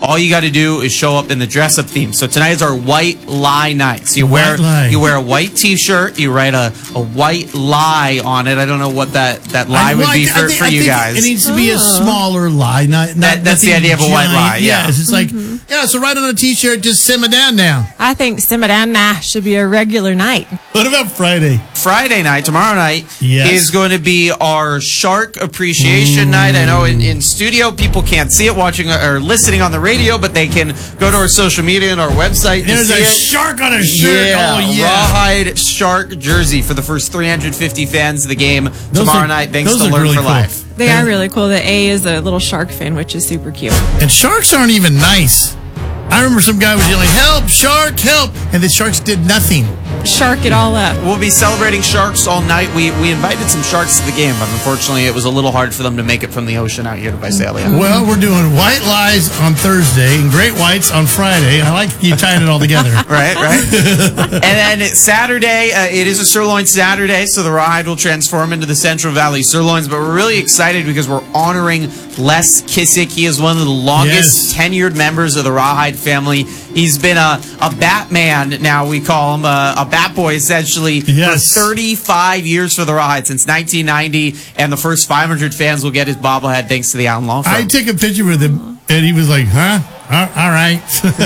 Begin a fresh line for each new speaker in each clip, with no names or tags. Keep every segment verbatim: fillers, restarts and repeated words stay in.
all you got to do is show up in the dress-up theme. So tonight is our white lie night. So you wear
lie.
you wear a white T-shirt, you write a, a white lie on it. I don't know what that, that lie
I,
would
well,
be
I,
for,
I think,
for
I
you
think
guys.
It needs to be a smaller lie. Not, not
That- that's the
nothing
idea of a white
giant.
lie, yeah.
Yes, it's like, yeah, so write on a T-shirt, just simmer down now.
I think Simadana should be a regular night.
What about Friday?
Friday night, tomorrow night,
Yes.
is going to be our Shark Appreciation Night. I know in, in studio people can't see it watching or listening on the radio, but they can go to our social media and our website to
There's
see
a
it.
shark on a shirt.
Yeah,
Oh, yeah.
Rawhide Shark jersey for the first three hundred fifty fans of the game
Those
tomorrow
are-
night. Thanks
those
to
are
Learn
really
for
cool.
Life.
They are really cool. The A is a little shark fin, which is super cute.
And sharks aren't even nice. I remember some guy was yelling, "Help, shark, help!" And the sharks did nothing.
Shark it all up.
We'll be celebrating sharks all night. We we invited some sharks to the game, but unfortunately it was a little hard for them to make it from the ocean out here to Visalia.
Well, we're doing white lies on Thursday and great whites on Friday. I like you tying it all together.
Right, right. And then Saturday, uh, it is a Sirloin Saturday, so the Rawhide will transform into the Central Valley Sirloins. But we're really excited because we're honoring Les Kissick. He is one of the longest
Yes.
tenured members of the Rawhide family. He's been a, a Batman, now we call him, a, a Bat Boy, essentially,
Yes.
for thirty-five years for the Rawhide, since nineteen ninety. And the first five hundred fans will get his bobblehead thanks to the Allen Law Firm.
I took a picture with him, and he was like, "Huh? Uh, all right."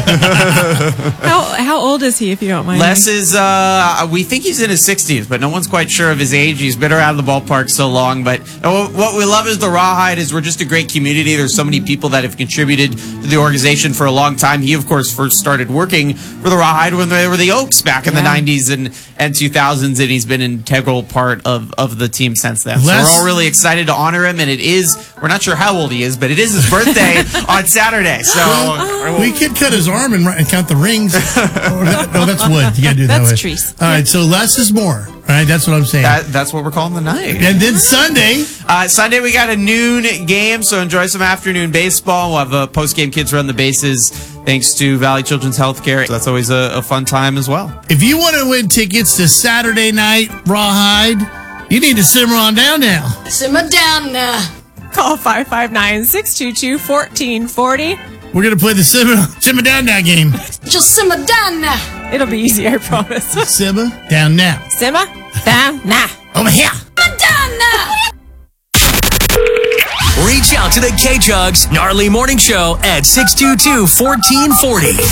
How how old is he, if you don't mind?
Les is, uh, we think he's in his sixties, but no one's quite sure of his age. He's been around the ballpark so long. But uh, what we love is the Rawhide is we're just a great community. There's so many people that have contributed to the organization for a long time. He, of course, first started working for the Rawhide when they were the Oaks back in the nineties and, and two thousands, and he's been an integral part of, of the team since then. So
Les-
we're all really excited to honor him, and it is, we're not sure how old he is, but it is his birthday on Saturday. So
We could cut his arm and, and count the rings. Oh, that, oh, that's wood. You got to do it that
That's
way.
trees.
All right, so less is more. All right, that's what I'm saying.
that, that's what we're calling the night.
And then Sunday,
Uh, Sunday, we got a noon game, so enjoy some afternoon baseball. We'll have a post-game Kids Run the Bases thanks to Valley Children's Healthcare. So that's always a, a fun time as well.
if you want to win tickets to Saturday night Rawhide, you need to simmer on down now.
Simmer down now.
Call five five nine, six two two, one four four zero.
We're going to play the simmer, simmer down now game.
Just simmer down now.
It'll be easy, I promise.
Simmer down now.
Simmer down now.
Over here.
Simmer down now.
Reach out to the K-Jugs Gnarly Morning Show at six two two, one four four zero.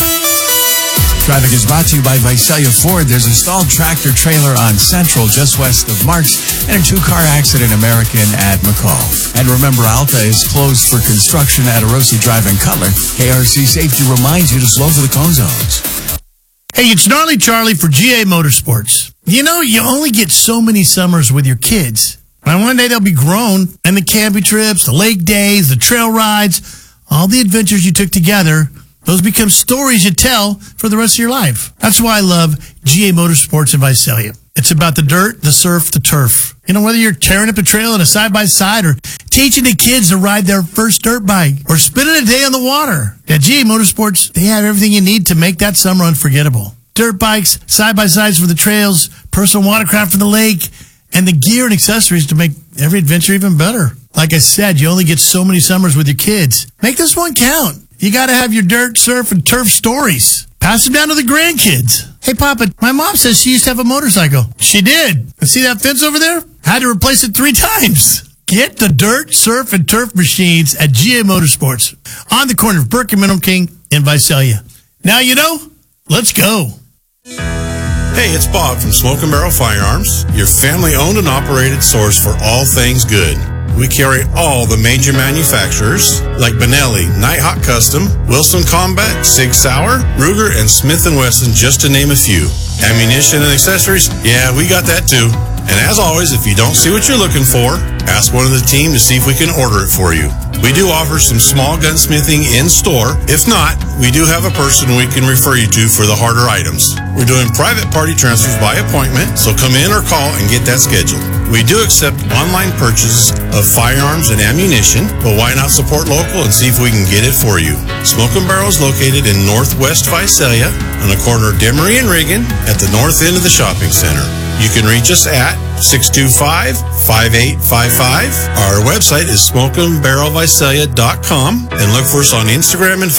Traffic is brought to you by Visalia Ford. There's a stalled tractor trailer on Central just west of Marks and a two-car accident American at McCall. And remember, Alta is closed for construction at Arosi Drive in Cutler. K R C Safety reminds you to slow for the cone zones.
Hey, it's Gnarly Charlie for G A Motorsports. You know, you only get so many summers with your kids. And one day they'll be grown, and the camping trips, the lake days, the trail rides, all the adventures you took together, those become stories you tell for the rest of your life. That's why I love G A Motorsports in Visalia. It's about the dirt, the surf, the turf. You know, whether you're tearing up a trail in a side-by-side or teaching the kids to ride their first dirt bike or spending a day on the water. At G A Motorsports, they have everything you need to make that summer unforgettable. Dirt bikes, side-by-sides for the trails, personal watercraft for the lake, and the gear and accessories to make every adventure even better. Like I said, you only get so many summers with your kids. Make this one count. You got to have your dirt, surf, and turf stories. Pass them down to the grandkids. Hey, Papa, my mom says she used to have a motorcycle. She did. And see that fence over there? Had to replace it three times. Get the dirt, surf, and turf machines at G A Motorsports on the corner of Burke and Middle King in Visalia. Now you know, let's go.
Hey, it's Bob from Smoke and Barrel Firearms, your family-owned and operated source for all things good. We carry all the major manufacturers like Benelli, Nighthawk Custom, Wilson Combat, Sig Sauer, Ruger, and Smith and Wesson, just to name a few. Ammunition and accessories? Yeah, we got that too. And as always, if you don't see what you're looking for, ask one of the team to see if we can order it for you. We do offer some small gunsmithing in store. If not, we do have a person we can refer you to for the harder items. We're doing private party transfers by appointment, so come in or call and get that scheduled. We do accept online purchases of firearms and ammunition, but why not support local and see if we can get it for you? Smoke and Barrel is located in Northwest Visalia on the corner of Demery and Reagan at the north end of the shopping center. You can reach us at six two five, five eight five five. Our website is smoke and barrel visalia dot com, and look for us on Instagram and Facebook.